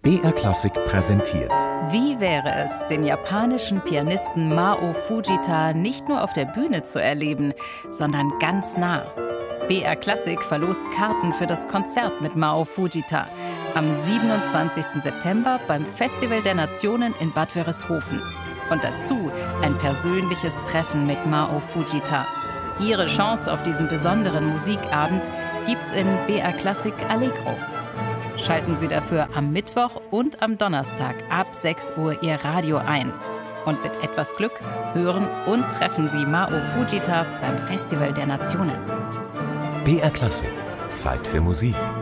BR Klassik präsentiert. Wie wäre es, den japanischen Pianisten Mao Fujita nicht nur auf der Bühne zu erleben, sondern ganz nah? BR Klassik verlost Karten für das Konzert mit Mao Fujita am 27. September beim Festival der Nationen in Bad Wörishofen. Und dazu ein persönliches Treffen mit Mao Fujita. Ihre Chance auf diesen besonderen Musikabend gibt's in BR Klassik Allegro. Schalten Sie dafür am Mittwoch und am Donnerstag ab 6 Uhr Ihr Radio ein. Und mit etwas Glück hören und treffen Sie Mao Fujita beim Festival der Nationen. BR Klassik. Zeit für Musik.